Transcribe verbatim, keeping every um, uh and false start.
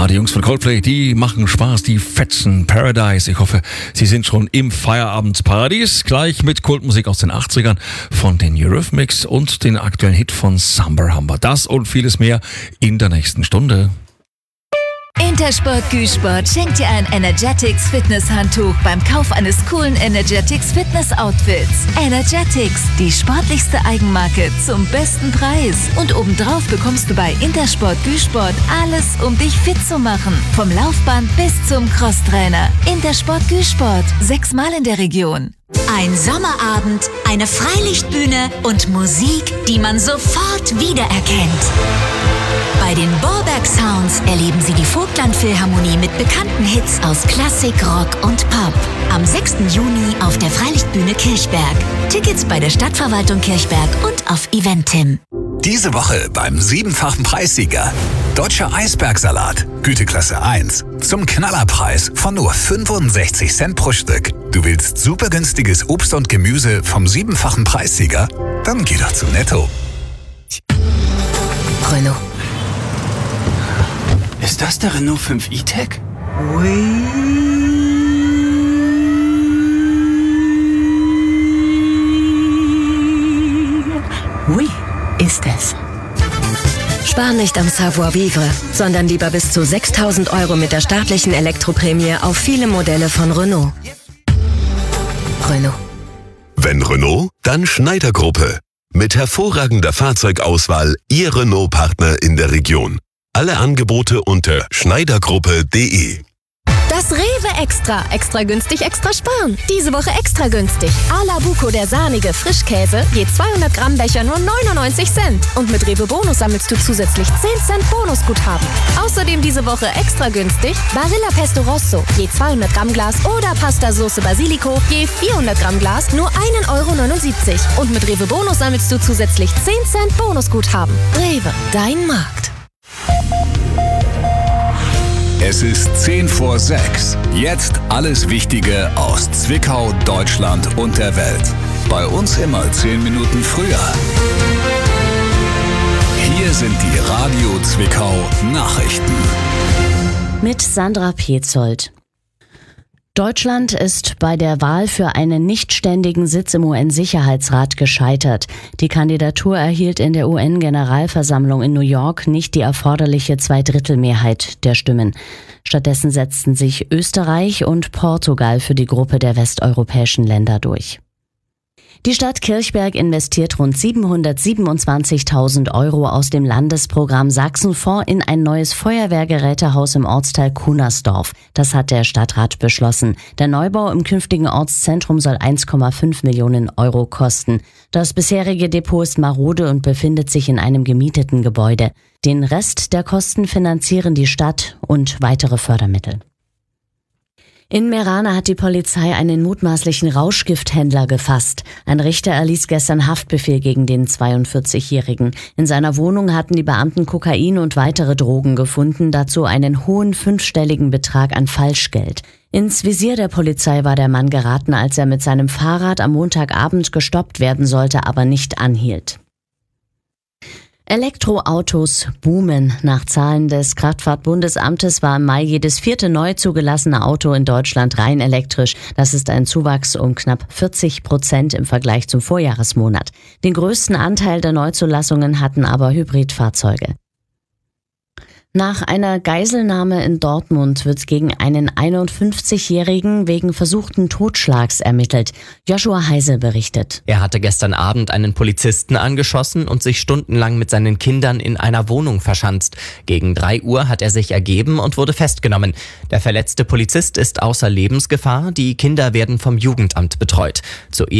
Ja, die Jungs von Coldplay, die machen Spaß, die fetzen Paradise. Ich hoffe, Sie sind schon im Feierabendsparadies. Gleich mit Kultmusik aus den achtzigern von den Eurythmics und den aktuellen Hit von Samba Hamba. Das und vieles mehr in der nächsten Stunde. Intersport Güsport schenkt dir ein Energetics Fitnesshandtuch beim Kauf eines coolen Energetics Fitness Outfits. Energetics, die sportlichste Eigenmarke zum besten Preis. Und obendrauf bekommst du bei Intersport Güsport alles, um dich fit zu machen. Vom Laufband bis zum Crosstrainer. Intersport Güsport, sechsmal in der Region. Ein Sommerabend, eine Freilichtbühne und Musik, die man sofort wiedererkennt. Bei den Borberg Sounds erleben Sie die Vogtland-Philharmonie mit bekannten Hits aus Klassik, Rock und Pop. Am sechsten Juni auf der Freilichtbühne Kirchberg. Tickets bei der Stadtverwaltung Kirchberg und auf Eventim. Diese Woche beim siebenfachen Preissieger. Deutscher Eisbergsalat, Güteklasse eins. Zum Knallerpreis von nur fünfundsechzig Cent pro Stück. Du willst super günstiges Obst und Gemüse vom siebenfachen Preissieger? Dann geh doch zu Netto. Renault. Ist das der Renault fünf E-Tech? Oui. Oui, ist es. Spar nicht am Savoir-vivre, sondern lieber bis zu sechstausend Euro mit der staatlichen Elektroprämie auf viele Modelle von Renault. Renault. Wenn Renault, dann Schneider Gruppe. Mit hervorragender Fahrzeugauswahl Ihr Renault-Partner in der Region. Alle Angebote unter schneidergruppe punkt de. Das Rewe Extra. Extra günstig, extra sparen. Diese Woche extra günstig. A-la Buco, der sahnige Frischkäse, je zweihundert Gramm Becher nur neunundneunzig Cent. Und mit Rewe Bonus sammelst du zusätzlich zehn Cent Bonusguthaben. Außerdem diese Woche extra günstig Barilla Pesto Rosso, je zweihundert Gramm Glas oder Pasta Sauce Basilico, je vierhundert Gramm Glas nur ein Euro neunundsiebzig. Und mit Rewe Bonus sammelst du zusätzlich zehn Cent Bonusguthaben. Rewe, dein Markt. Es ist zehn vor sechs. Jetzt alles Wichtige aus Zwickau, Deutschland und der Welt. Bei uns immer zehn Minuten früher. Hier sind die Radio Zwickau Nachrichten. Mit Sandra Petzold. Deutschland ist bei der Wahl für einen nichtständigen Sitz im U N-Sicherheitsrat gescheitert. Die Kandidatur erhielt in der U N-Generalversammlung in New York nicht die erforderliche Zweidrittelmehrheit der Stimmen. Stattdessen setzten sich Österreich und Portugal für die Gruppe der westeuropäischen Länder durch. Die Stadt Kirchberg investiert rund siebenhundertsiebenundzwanzigtausend Euro aus dem Landesprogramm Sachsenfonds in ein neues Feuerwehrgerätehaus im Ortsteil Kunersdorf. Das hat der Stadtrat beschlossen. Der Neubau im künftigen Ortszentrum soll eins Komma fünf Millionen Euro kosten. Das bisherige Depot ist marode und befindet sich in einem gemieteten Gebäude. Den Rest der Kosten finanzieren die Stadt und weitere Fördermittel. In Meerana hat die Polizei einen mutmaßlichen Rauschgifthändler gefasst. Ein Richter erließ gestern Haftbefehl gegen den zweiundvierzigjährigen. In seiner Wohnung hatten die Beamten Kokain und weitere Drogen gefunden, dazu einen hohen fünfstelligen Betrag an Falschgeld. Ins Visier der Polizei war der Mann geraten, als er mit seinem Fahrrad am Montagabend gestoppt werden sollte, aber nicht anhielt. Elektroautos boomen. Nach Zahlen des Kraftfahrtbundesamtes war im Mai jedes vierte neu zugelassene Auto in Deutschland rein elektrisch. Das ist ein Zuwachs um knapp vierzig Prozent im Vergleich zum Vorjahresmonat. Den größten Anteil der Neuzulassungen hatten aber Hybridfahrzeuge. Nach einer Geiselnahme in Dortmund wird gegen einen einundfünfzigjährigen wegen versuchten Totschlags ermittelt. Joshua Heise berichtet. Er hatte gestern Abend einen Polizisten angeschossen und sich stundenlang mit seinen Kindern in einer Wohnung verschanzt. Gegen drei Uhr hat er sich ergeben und wurde festgenommen. Der verletzte Polizist ist außer Lebensgefahr. Die Kinder werden vom Jugendamt betreut. Zur